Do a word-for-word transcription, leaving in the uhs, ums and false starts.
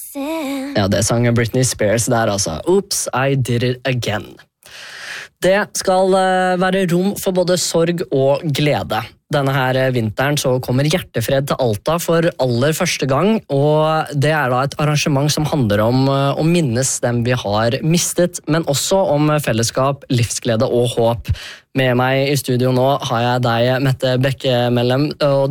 Ja, det sang Britney Spears der altså. Oops, I did it again. Det skal være rom for både sorg og glede. Denne her vinteren så kommer Hjertefred til Alta for aller første gang, og det er da et arrangement som handler om å minnes dem vi har mistet, men også om fellesskap, livsglede og håp. Med meg i studio nå har jeg deg, Mette Bekkemellem, og